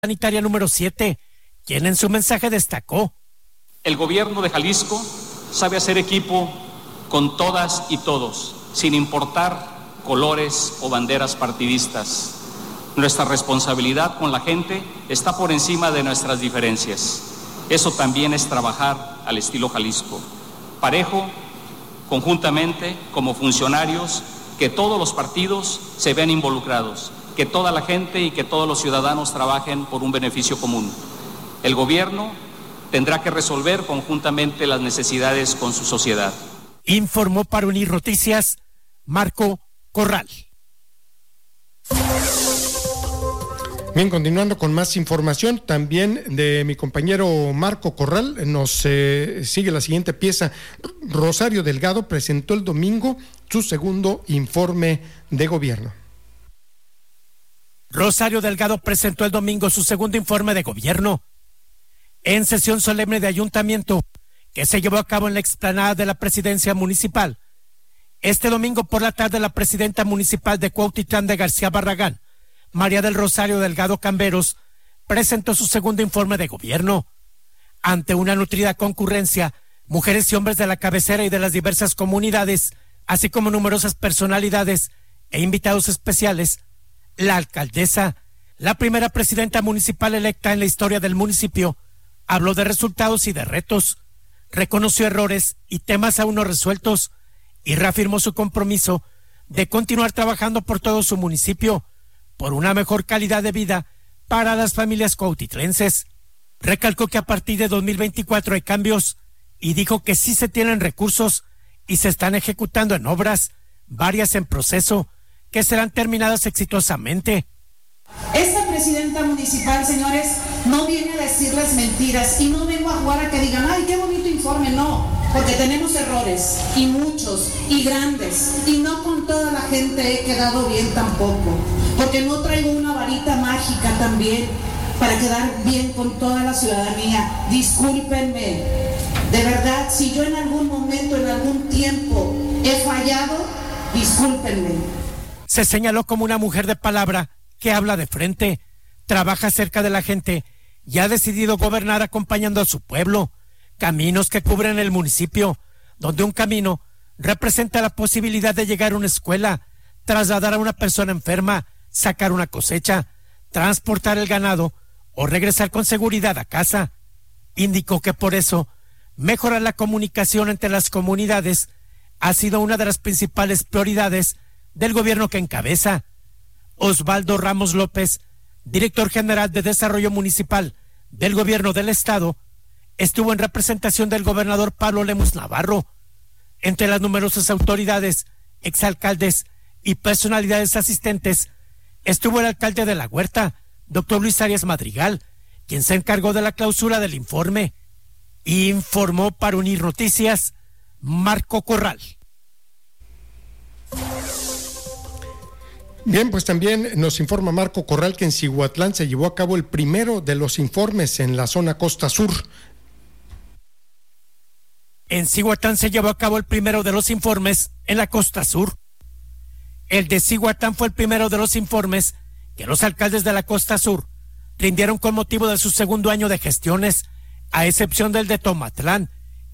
sanitaria número 7, quien en su mensaje destacó: el gobierno de Jalisco sabe hacer equipo con todas y todos, sin importar colores o banderas partidistas. Nuestra responsabilidad con la gente está por encima de nuestras diferencias. Eso también es trabajar al estilo Jalisco. Parejo, conjuntamente, como funcionarios, que todos los partidos se vean involucrados, que toda la gente y que todos los ciudadanos trabajen por un beneficio común. El gobierno tendrá que resolver conjuntamente las necesidades con su sociedad. Informó para Unir Noticias Marco Corral. Bien, continuando con más información, también de mi compañero Marco Corral, nos sigue la siguiente pieza. Rosario Delgado presentó el domingo su segundo informe de gobierno. Rosario Delgado presentó el domingo su segundo informe de gobierno en sesión solemne de ayuntamiento que se llevó a cabo en la explanada de la presidencia municipal. Este domingo por la tarde, la presidenta municipal de Cuautitlán de García Barragán, María del Rosario Delgado Camberos, presentó su segundo informe de gobierno. Ante una nutrida concurrencia, mujeres y hombres de la cabecera y de las diversas comunidades, así como numerosas personalidades e invitados especiales, la alcaldesa, la primera presidenta municipal electa en la historia del municipio, habló de resultados y de retos, reconoció errores y temas aún no resueltos y reafirmó su compromiso de continuar trabajando por todo su municipio, por una mejor calidad de vida para las familias cuautitlenses. Recalcó que a partir de 2024 hay cambios y dijo que sí se tienen recursos y se están ejecutando en obras, varias en proceso, que serán terminadas exitosamente. Esta presidenta municipal, señores, no viene a decirles mentiras y no vengo a jugar a que digan, ay, qué bonito informe, no, porque tenemos errores y muchos y grandes y no con toda la gente he quedado bien tampoco, porque no traigo una varita mágica también para quedar bien con toda la ciudadanía. Discúlpenme, de verdad, si yo en algún momento, en algún tiempo he fallado, discúlpenme. Se señaló como una mujer de palabra que habla de frente, trabaja cerca de la gente y ha decidido gobernar acompañando a su pueblo. Caminos que cubren el municipio, donde un camino representa la posibilidad de llegar a una escuela, trasladar a una persona enferma, sacar una cosecha, transportar el ganado o regresar con seguridad a casa. Indicó que por eso mejorar la comunicación entre las comunidades ha sido una de las principales prioridades del gobierno que encabeza. Osvaldo Ramos López, director general de Desarrollo Municipal del Gobierno del Estado, estuvo en representación del gobernador Pablo Lemus Navarro. Entre las numerosas autoridades, exalcaldes y personalidades asistentes, estuvo el alcalde de La Huerta, doctor Luis Arias Madrigal, quien se encargó de la clausura del informe. Informó para Unir Noticias Marco Corral. Bien, pues también nos informa Marco Corral que en Cihuatlán se llevó a cabo el primero de los informes en la zona Costa Sur. En Cihuatlán se llevó a cabo el primero de los informes en la Costa Sur. El de Cihuatlán fue el primero de los informes que los alcaldes de la Costa Sur rindieron con motivo de su segundo año de gestiones, a excepción del de Tomatlán,